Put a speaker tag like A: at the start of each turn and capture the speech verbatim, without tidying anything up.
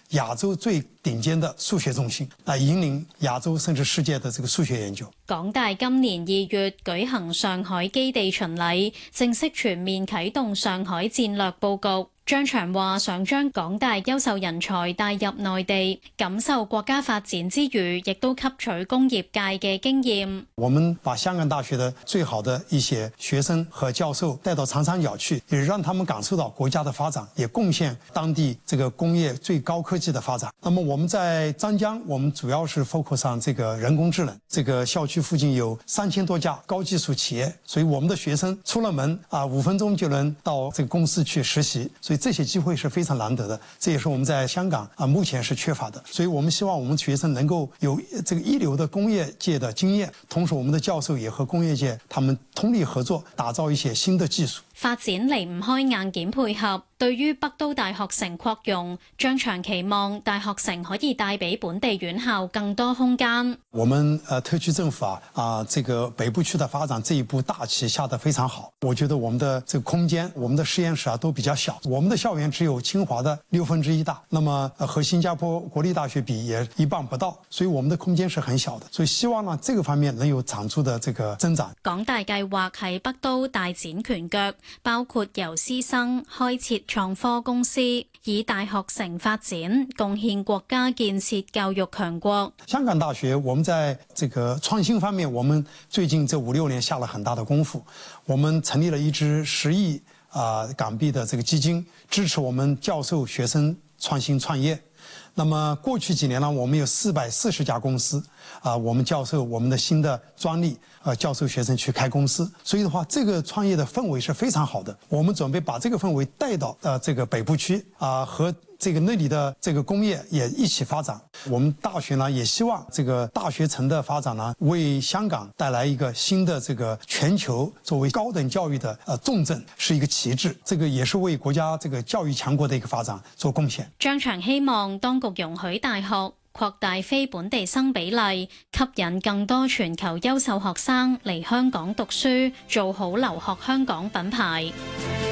A: 亞洲最頂尖的數學中心，來引領亞洲甚至世界的這個數學研究。
B: 港大今年二月舉行上海基地巡禮，正式全面啟動上海戰略佈局。張翔話：想將港大優秀人才帶入內地，感受國家發展之餘，亦都吸取工業界嘅經驗。
A: 我們把香港大學的最好的一些學生和教授帶到長三角去，也讓他們感受到國家的發展，也貢獻當地這個工業最高科技的發展。那麼我們在湛江，我們主要是 focus 上這個人工智能。這個校區附近有三千多家高技術企業，所以我們的學生出了門啊，五分鐘就能到這個公司去實習。所以這些機會是非常難得的，這也是我們在香港啊目前是缺乏的。所以我們希望我們學生能夠有這個一流的工業界的經驗，同時我們的教授也和工業界他們通力合作，打造一些新的技術。
B: 發展離唔開硬件配合。對於北都大學城擴容，張翔期望大學城可以帶俾本地院校更多空間。
A: 我們呃特區政府啊啊這個北部區的發展這一步大棋下得非常好。我覺得我們的這個空間，我們的實驗室啊都比較小，我們的校園只有清華的六分之一大，那麼呃和新加坡國立大學比也一半不到，所以我們的空間是很小的。所以希望呢這個方面能有長足的這個增長。
B: 港大計劃喺北都大展拳腳，包括由師生開設創科公司，以大學城發展貢獻國家建設教育強國。
A: 香港大學，我們在這個創新方面，我們最近這五六年下了很大的功夫。我們成立了一支十億啊港幣的這個基金，支持我們教授學生創新創業。那麼過去幾年呢，我們有四百四十家公司啊，我們教授我們的新的專利，呃，教授學生去開公司。所以的話，這個創業的氛圍是非常好的。我們準備把這個氛圍帶到呃這個北部區啊，和這個那裡的這個工業也一起發展。我們大學呢，也希望這個大學城的發展呢，為香港帶來一個新的這個全球作為高等教育的呃重鎮，是一個旗幟。這個也是為國家這個教育強國的一個發展做貢獻。
B: 張翔希望當局容許大學擴大非本地生比例，吸引更多全球優秀學生嚟香港讀書，做好留學香港品牌。